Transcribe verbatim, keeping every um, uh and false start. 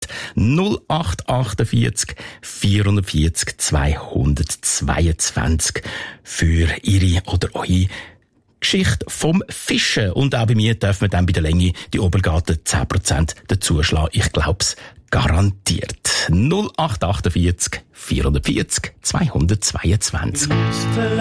null acht achtundvierzig vierundvierzig zweihundertzweiundzwanzig für Ihre oder eure Geschichte vom Fischen. Und auch bei mir darf man dann bei der Länge die Obergaten zehn Prozent dazuschlagen. Ich glaub's garantiert. null acht achtundvierzig vierundvierzig zweihundertzweiundzwanzig.